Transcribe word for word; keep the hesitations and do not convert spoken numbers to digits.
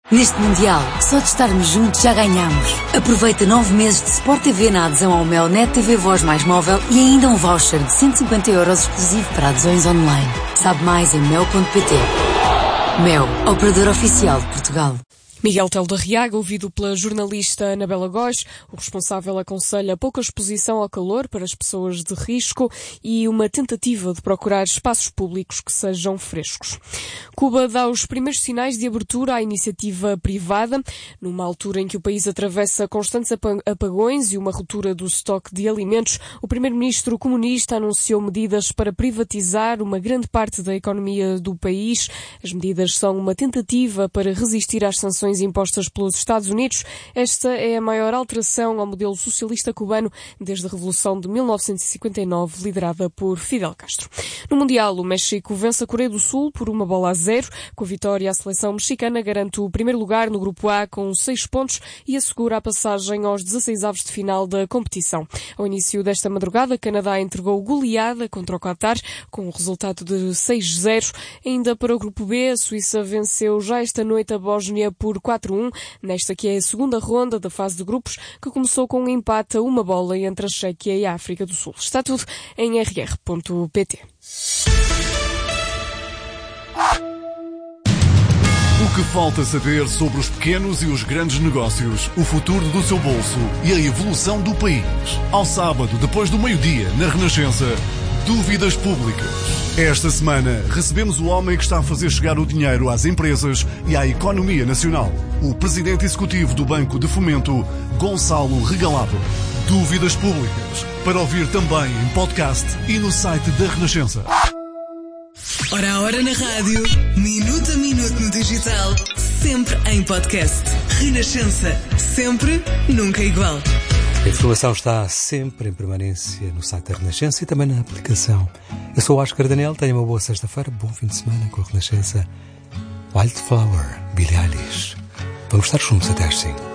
Neste Mundial, só de estarmos juntos já ganhamos. Aproveita nove meses de Sport T V na adesão ao Mel Net T V Voz mais móvel e ainda um voucher de cento e cinquenta euros exclusivo para adesões online. Sabe mais em mel ponto pt. Mel, operador oficial de Portugal. Miguel Telo da Riaga, ouvido pela jornalista Anabela Góes, o responsável aconselha pouca exposição ao calor para as pessoas de risco e uma tentativa de procurar espaços públicos que sejam frescos. Cuba dá os primeiros sinais de abertura à iniciativa privada, numa altura em que o país atravessa constantes apagões e uma ruptura do estoque de alimentos. O primeiro-ministro comunista anunciou medidas para privatizar uma grande parte da economia do país. As medidas são uma tentativa para resistir às sanções impostas pelos Estados Unidos. Esta é a maior alteração ao modelo socialista cubano desde a Revolução de mil novecentos e cinquenta e nove, liderada por Fidel Castro. No Mundial, o México vence a Coreia do Sul por uma bola a zero. Com a vitória, a seleção mexicana garante o primeiro lugar no Grupo A com seis pontos e assegura a passagem aos dezesseis de final da competição. Ao início desta madrugada, Canadá entregou goleada contra o Qatar com o resultado de seis a zero. Ainda para o Grupo B, a Suíça venceu já esta noite a Bósnia por quatro a um, nesta que é a segunda ronda da fase de grupos, que começou com um empate a uma bola entre a Chequia e a África do Sul. Está tudo em r r ponto p t. O que falta saber sobre os pequenos e os grandes negócios, o futuro do seu bolso e a evolução do país. Ao sábado, depois do meio-dia, na Renascença, Dúvidas Públicas. Esta semana, recebemos o homem que está a fazer chegar o dinheiro às empresas e à economia nacional. O presidente executivo do Banco de Fomento, Gonçalo Regalado. Dúvidas Públicas. Para ouvir também em podcast e no site da Renascença. Hora a hora na rádio, minuto a minuto no digital, sempre em podcast. Renascença. Sempre, nunca igual. A informação está sempre em permanência no site da Renascença e também na aplicação. Eu sou o Oscar Daniel, tenha uma boa sexta-feira, bom fim de semana com a Renascença. Wildflower, Billie Eilish. Vamos estar juntos até às cinco.